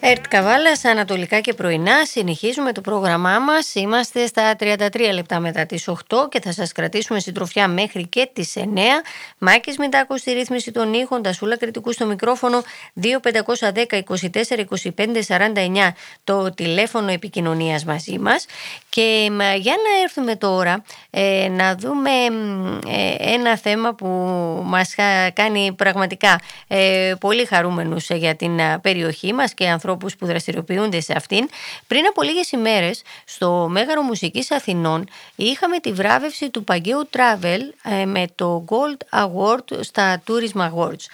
ΕΡΤ Καβάλας, ανατολικά και πρωινά. Συνεχίζουμε το πρόγραμμά μας. Είμαστε στα 33 λεπτά μετά τις 8 και θα σας κρατήσουμε συντροφιά μέχρι και τις 9. Μάκης Μητάκος στη ρύθμιση των ήχων, Τασούλα Κρητικού στο μικρόφωνο, 2510 24 25 49 το τηλέφωνο επικοινωνίας μαζί μας. Και για να έρθουμε τώρα να δούμε ένα θέμα που μας κάνει πραγματικά πολύ χαρούμενους για την περιοχή μας και ανθρώπους που δραστηριοποιούνται σε αυτήν. Πριν από λίγες ημέρες στο Μέγαρο Μουσικής Αθηνών είχαμε τη βράβευση του Παγκαίου Travel με το Gold Award στα Tourism Awards.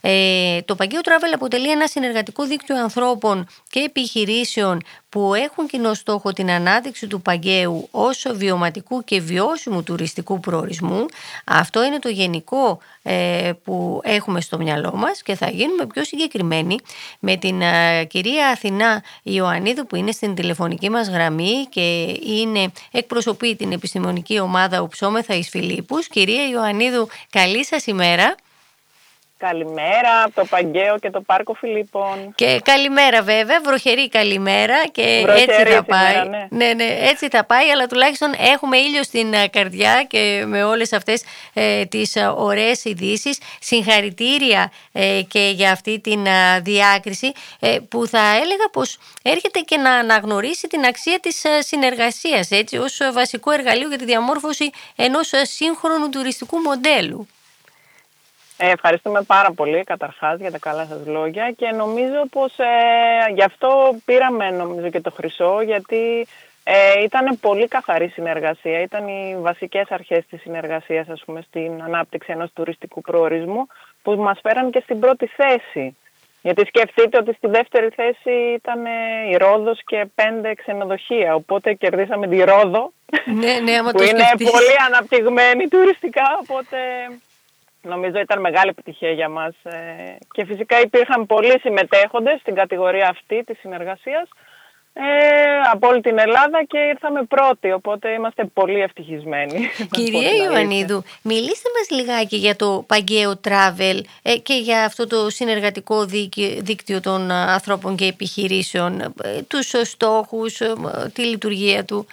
Το Παγκαίο Travel αποτελεί ένα συνεργατικό δίκτυο ανθρώπων και επιχειρήσεων που έχουν κοινό στόχο την ανάδειξη του Παγκαίου ως βιωματικού και βιώσιμου τουριστικού προορισμού. Αυτό είναι το γενικό που έχουμε στο μυαλό μας και θα γίνουμε πιο συγκεκριμένοι με την κυρία Αθηνά Ιωαννίδου, που είναι στην τηλεφωνική μας γραμμή και εκπροσωπεί την επιστημονική ομάδα Ουψόμεθα εις Φιλίππους. Κυρία Ιωαννίδου, καλή σας ημέρα. Καλημέρα από το Παγκαίο και το Πάρκο Φιλίππων. Και καλημέρα βέβαια, βροχερή καλημέρα και βροχερή έτσι θα πάει. Σήμερα, ναι, έτσι θα πάει, αλλά τουλάχιστον έχουμε ήλιο στην καρδιά και με όλες αυτές τις ωραίες ειδήσεις. Συγχαρητήρια και για αυτή την διάκριση που θα έλεγα πως έρχεται και να αναγνωρίσει την αξία της συνεργασίας, έτσι, ως βασικό εργαλείο για τη διαμόρφωση ενός σύγχρονου τουριστικού μοντέλου. Ευχαριστούμε πάρα πολύ καταρχάς για τα καλά σας λόγια και νομίζω πως γι' αυτό πήραμε και το χρυσό, γιατί ήταν πολύ καθαρή συνεργασία, ήταν οι βασικές αρχές της συνεργασίας, ας πούμε, στην ανάπτυξη ενός τουριστικού προορισμού που μας φέραν και στην πρώτη θέση. Γιατί σκεφτείτε ότι στη δεύτερη θέση ήταν η Ρόδος και 5 ξενοδοχεία, οπότε κερδίσαμε τη Ρόδο, που είναι πολύ αναπτυγμένη τουριστικά, οπότε νομίζω ήταν μεγάλη επιτυχία για μας και φυσικά υπήρχαν πολλοί συμμετέχοντες στην κατηγορία αυτή της συνεργασίας από όλη την Ελλάδα και ήρθαμε πρώτοι, οπότε είμαστε πολύ ευτυχισμένοι. Κυρία Ιωαννίδου, μιλήστε μας λιγάκι για το Παγκαίο Travel και για αυτό το συνεργατικό δίκτυο των ανθρώπων και επιχειρήσεων, τους στόχους, τη λειτουργία του.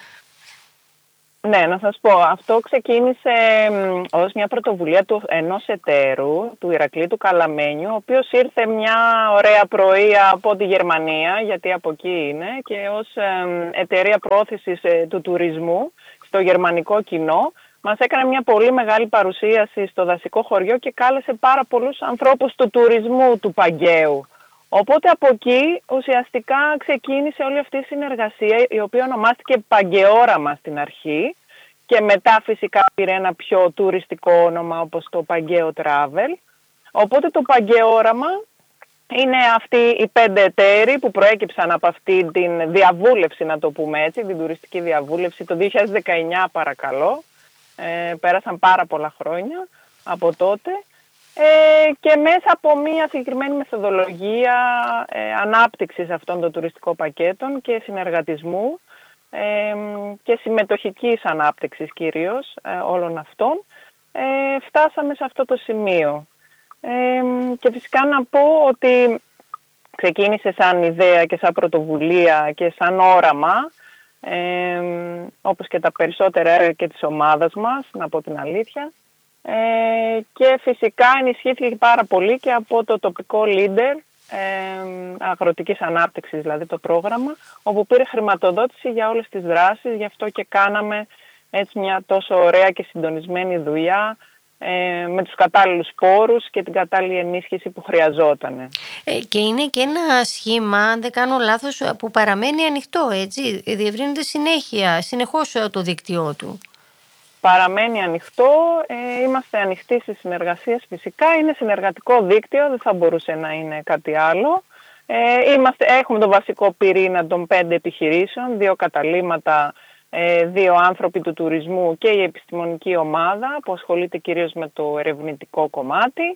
Ναι, να σας πω, αυτό ξεκίνησε ως μια πρωτοβουλία ενός εταίρου, του Ηρακλή του Καλαμένιου, ο οποίος ήρθε μια ωραία πρωία από τη Γερμανία, γιατί από εκεί είναι, και ως εταιρεία προώθησης του τουρισμού στο γερμανικό κοινό, μας έκανε μια πολύ μεγάλη παρουσίαση στο δασικό χωριό και κάλεσε πάρα πολλούς ανθρώπους του τουρισμού του Παγκαίου. Οπότε από εκεί ουσιαστικά ξεκίνησε όλη αυτή η συνεργασία, η οποία ονομάστηκε Παγκαιόραμα στην αρχή και μετά φυσικά πήρε ένα πιο τουριστικό όνομα όπως το Παγκαίο Travel. Οπότε το Παγκαιόραμα είναι αυτοί οι 5 εταίροι που προέκυψαν από αυτή την διαβούλευση, να το πούμε έτσι, την τουριστική διαβούλευση το 2019 παρακαλώ. Πέρασαν πάρα πολλά χρόνια από τότε. Και μέσα από μια συγκεκριμένη μεθοδολογία ανάπτυξης αυτών των τουριστικών πακέτων και συνεργατισμού και συμμετοχικής ανάπτυξης κυρίως όλων αυτών, φτάσαμε σε αυτό το σημείο. Και φυσικά να πω ότι ξεκίνησε σαν ιδέα και σαν πρωτοβουλία και σαν όραμα, όπως και τα περισσότερα έργα και της ομάδας μας, να πω την αλήθεια. Και φυσικά ενισχύθηκε πάρα πολύ και από το τοπικό leader αγροτικής ανάπτυξης, δηλαδή το πρόγραμμα, όπου πήρε χρηματοδότηση για όλες τις δράσεις, γι' αυτό και κάναμε έτσι μια τόσο ωραία και συντονισμένη δουλειά με τους κατάλληλους πόρους και την κατάλληλη ενίσχυση που χρειαζόταν. Και είναι και ένα σχήμα, αν δεν κάνω λάθος, που παραμένει ανοιχτό, έτσι, διευρύνεται συνεχώς το δίκτυό του. Παραμένει ανοιχτό, είμαστε ανοιχτοί στις συνεργασίες φυσικά, είναι συνεργατικό δίκτυο, δεν θα μπορούσε να είναι κάτι άλλο. Έχουμε το βασικό πυρήνα των 5 επιχειρήσεων, 2 καταλύματα, 2 άνθρωποι του τουρισμού και η επιστημονική ομάδα που ασχολείται κυρίως με το ερευνητικό κομμάτι.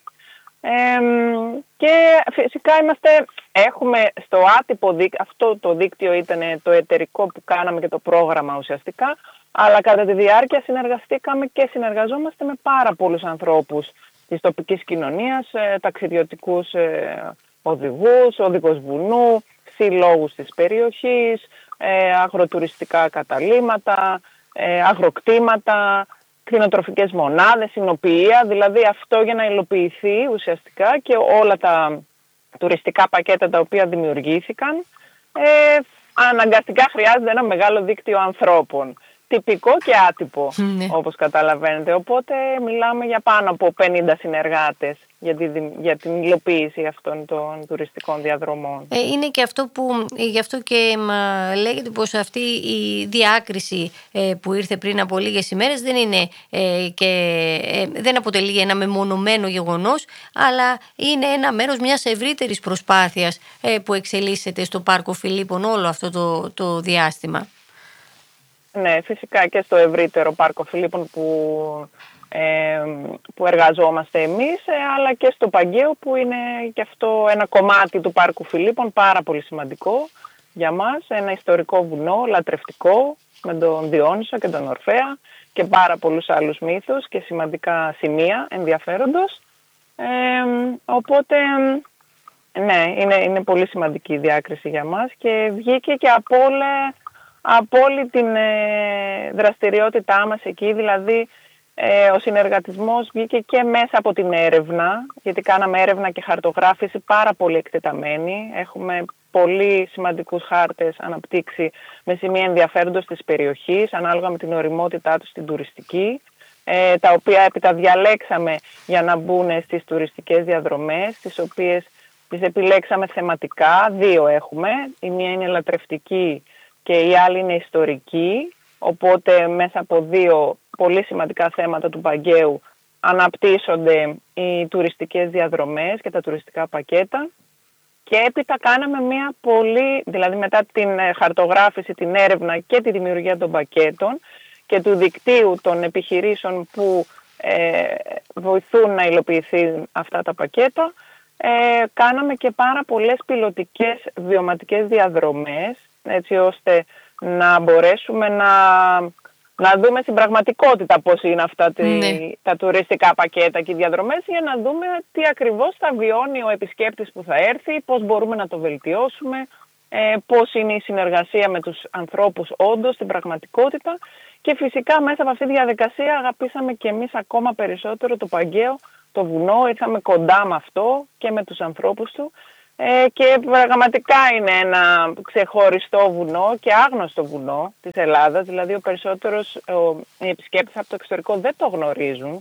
Και φυσικά έχουμε στο άτυπο δίκτυο, αυτό το δίκτυο ήταν το εταιρικό που κάναμε και το πρόγραμμα ουσιαστικά, αλλά κατά τη διάρκεια συνεργαστήκαμε και συνεργαζόμαστε με πάρα πολλούς ανθρώπους της τοπικής κοινωνίας, ταξιδιωτικούς οδηγούς, οδηγός βουνού, συλλόγους της περιοχής, αγροτουριστικά καταλύματα, αγροκτήματα, κτηνοτροφικές μονάδες, συνοποιεία, δηλαδή αυτό για να υλοποιηθεί ουσιαστικά και όλα τα τουριστικά πακέτα τα οποία δημιουργήθηκαν, αναγκαστικά χρειάζεται ένα μεγάλο δίκτυο ανθρώπων. Τυπικό και άτυπο, όπως καταλαβαίνετε. Οπότε μιλάμε για πάνω από 50 συνεργάτες για την υλοποίηση αυτών των τουριστικών διαδρομών. Είναι και αυτό που, γι' αυτό και λέγεται πως αυτή η διάκριση που ήρθε πριν από λίγες ημέρες δεν είναι δεν αποτελεί ένα μεμονωμένο γεγονός, αλλά είναι ένα μέρος μιας ευρύτερης προσπάθειας που εξελίσσεται στο Πάρκο Φιλίππων όλο αυτό το διάστημα. Ναι, φυσικά και στο ευρύτερο Πάρκο Φιλίππων που εργαζόμαστε εμείς, αλλά και στο Παγκαίο που είναι και αυτό ένα κομμάτι του Πάρκου Φιλίππων πάρα πολύ σημαντικό για μας, ένα ιστορικό βουνό, λατρευτικό, με τον Διόνυσο και τον Ορφέα και πάρα πολλούς άλλους μύθους και σημαντικά σημεία ενδιαφέροντος. Οπότε, ναι, είναι πολύ σημαντική η διάκριση για μας και βγήκε και από όλη την δραστηριότητά μας εκεί, δηλαδή ο συνεργατισμός βγήκε και μέσα από την έρευνα, γιατί κάναμε έρευνα και χαρτογράφηση πάρα πολύ εκτεταμένη. Έχουμε πολύ σημαντικούς χάρτες αναπτύξει με σημεία ενδιαφέροντος της περιοχής, ανάλογα με την ωριμότητά τους στην τουριστική, τα οποία έπειτα διαλέξαμε για να μπουν στις τουριστικές διαδρομές, τις οποίες τις επιλέξαμε θεματικά. 2 έχουμε, η μία είναι λατρευτική και η άλλη είναι ιστορική, οπότε μέσα από 2 πολύ σημαντικά θέματα του Παγκαίου αναπτύσσονται οι τουριστικές διαδρομές και τα τουριστικά πακέτα και έπειτα κάναμε δηλαδή μετά την χαρτογράφηση, την έρευνα και τη δημιουργία των πακέτων και του δικτύου των επιχειρήσεων που βοηθούν να υλοποιηθεί αυτά τα πακέτα, κάναμε και πάρα πολλές πιλωτικές βιωματικές διαδρομές, έτσι ώστε να μπορέσουμε να δούμε στην πραγματικότητα πώς είναι αυτά τα τουριστικά πακέτα και οι διαδρομές, για να δούμε τι ακριβώς θα βιώνει ο επισκέπτης που θα έρθει, πώς μπορούμε να το βελτιώσουμε, πώς είναι η συνεργασία με τους ανθρώπους όντως στην πραγματικότητα και φυσικά μέσα από αυτή τη διαδικασία αγαπήσαμε και εμείς ακόμα περισσότερο το Παγκαίο, το βουνό, ήρθαμε κοντά με αυτό και με τους ανθρώπους του. Και πραγματικά είναι ένα ξεχωριστό βουνό και άγνωστο βουνό της Ελλάδας, δηλαδή οι επισκέπτες από το εξωτερικό δεν το γνωρίζουν,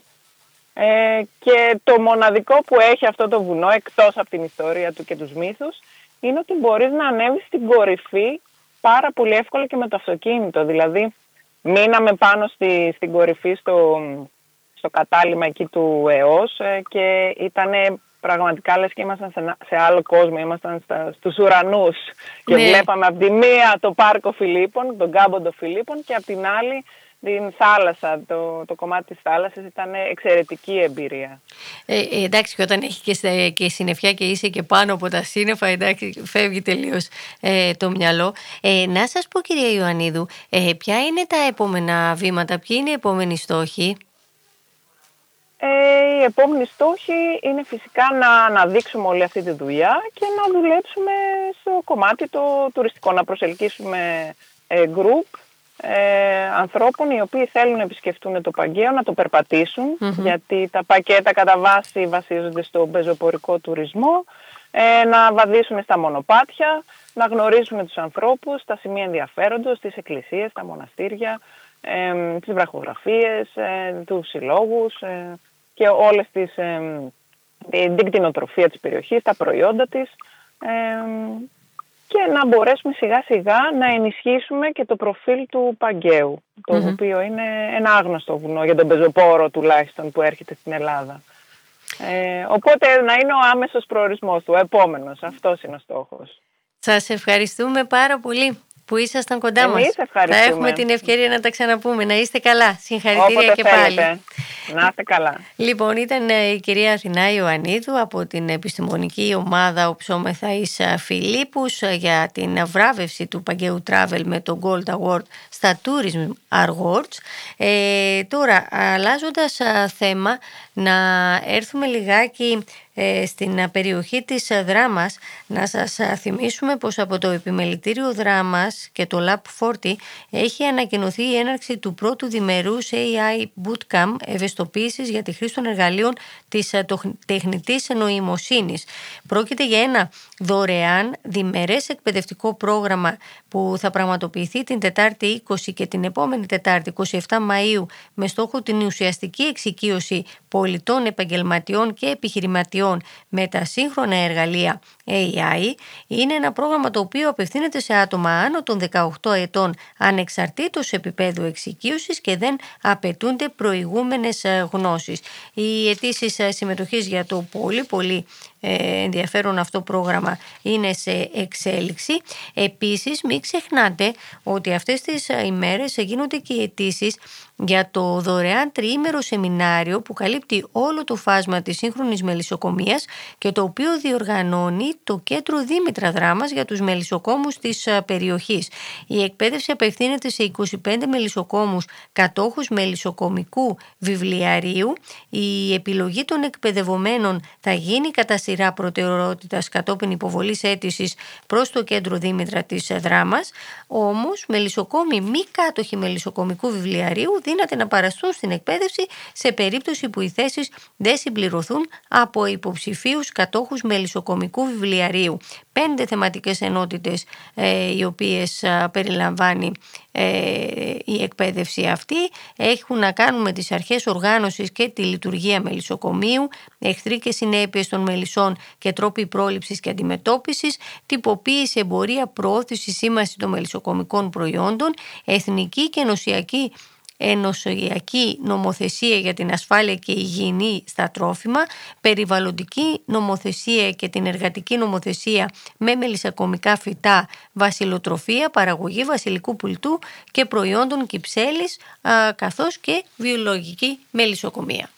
και το μοναδικό που έχει αυτό το βουνό, εκτός από την ιστορία του και τους μύθους, είναι ότι μπορείς να ανέβεις στην κορυφή πάρα πολύ εύκολα και με το αυτοκίνητο. Δηλαδή μείναμε πάνω στην κορυφή στο κατάλημα εκεί του ΕΟΣ και ήταν πραγματικά λες και ήμασταν σε άλλο κόσμο, ήμασταν στους ουρανούς και βλέπαμε από τη μία το Πάρκο Φιλίππων, τον κάμπο των Φιλίππων και από την άλλη την θάλασσα, το κομμάτι της θάλασσας. Ήταν εξαιρετική εμπειρία. Εντάξει, και όταν έχει και συννεφιά και είσαι και πάνω από τα σύννεφα, εντάξει, φεύγει τελείως το μυαλό. Να σας πω, κυρία Ιωαννίδου, ποια είναι τα επόμενα βήματα, ποιοι είναι οι επόμενοι στόχοι? Οι επόμενοι στόχοι είναι φυσικά να αναδείξουμε όλη αυτή τη δουλειά και να δουλέψουμε στο κομμάτι το τουριστικό, να προσελκύσουμε group ανθρώπων οι οποίοι θέλουν να επισκεφτούν το Παγκαίο, να το περπατήσουν, γιατί τα πακέτα κατά βάση βασίζονται στο πεζοπορικό τουρισμό, να βαδίσουν στα μονοπάτια, να γνωρίζουν τους ανθρώπους, τα σημεία ενδιαφέροντος, τις εκκλησίες, τα μοναστήρια, τις βραχογραφίες, τους συλλόγους και όλες την κτηνοτροφία της περιοχής, τα προϊόντα της, και να μπορέσουμε σιγά σιγά να ενισχύσουμε και το προφίλ του Παγκαίου, το οποίο είναι ένα άγνωστο βουνό για τον πεζοπόρο τουλάχιστον που έρχεται στην Ελλάδα. Οπότε να είναι ο άμεσος προορισμός του, ο επόμενος. Αυτός είναι ο στόχος. Σας ευχαριστούμε πάρα πολύ που ήσασταν κοντά μας. Θα έχουμε την ευκαιρία να τα ξαναπούμε. Να είστε καλά. Συγχαρητήρια όποτε και θέλετε. πάλι. Να είστε καλά. Λοιπόν, ήταν η κυρία Αθηνά Ιωαννίδου από την επιστημονική ομάδα Οψόμεθα εις Φιλίππους για την βράβευση του Παγκαίου Travel με το Gold Award στα Tourism Awards. Τώρα, αλλάζοντας θέμα, να έρθουμε λιγάκι στην περιοχή της Δράμας. Να σας θυμίσουμε πως από το Επιμελητήριο Δράμας και το Lab 40 έχει ανακοινωθεί η έναρξη του πρώτου διμερούς AI Bootcamp ευαισθητοποίησης για τη χρήση των εργαλείων της τεχνητής νοημοσύνης. Πρόκειται για ένα δωρεάν διμερές εκπαιδευτικό πρόγραμμα που θα πραγματοποιηθεί την Τετάρτη 20 και την επόμενη Τετάρτη 27 Μαΐου με στόχο την ουσιαστική εξοικείωση πολιτών, επαγγελματιών και επιχειρηματιών με τα σύγχρονα εργαλεία AI. Είναι ένα πρόγραμμα το οποίο απευθύνεται σε άτομα άνω των 18 ετών ανεξαρτήτως επίπεδου εξοικείωσης και δεν απαιτούνται προηγούμενες γνώσεις. Οι αιτήσεις συμμετοχής για το πολύ ενδιαφέρον αυτό πρόγραμμα είναι σε εξέλιξη. Επίσης μην ξεχνάτε ότι αυτές τις ημέρες γίνονται και οι αιτήσεις για το δωρεάν τριήμερο σεμινάριο που καλύπτει όλο το φάσμα της σύγχρονης μελισσοκομείας και το οποίο διοργανώνει το Κέντρο Δήμητρα Δράμας για τους μελισσοκόμους της περιοχής. Η εκπαίδευση απευθύνεται σε 25 μελισσοκόμους κατόχους μελισσοκομικού βιβλιαρίου. Η επιλογή των εκπαιδευομένων θα γίνει κατά σειρά προτεραιότητας κατόπιν υποβολής αίτησης προς το Κέντρο Δήμητρα της Δράμας. Όμως, μελισσοκόμοι μη κάτοχοι μελισσοκομικού βιβλιαρίου δύναται να παραστούν στην εκπαίδευση σε περίπτωση που οι θέσεις δεν συμπληρωθούν από υποψηφίους κατόχους μελισσοκομικού βιβλιαρίου. 5 θεματικές ενότητες οι οποίες περιλαμβάνει η εκπαίδευση αυτή έχουν να κάνουν με τις αρχές οργάνωσης και τη λειτουργία μελισσοκομείου, εχθροί και συνέπειες των μελισσών και τρόποι πρόληψης και αντιμετώπισης, τυποποίηση, εμπορία, προώθηση, σήμανση των μελισσοκομικών προϊόντων, εθνική και ενωσιακή νομοθεσία για την ασφάλεια και υγιεινή στα τρόφιμα, περιβαλλοντική νομοθεσία και την εργατική νομοθεσία με μελισσοκομικά φυτά, βασιλοτροφία, παραγωγή βασιλικού πουλτού και προϊόντων κυψέλης, καθώς και βιολογική μελισσοκομεία.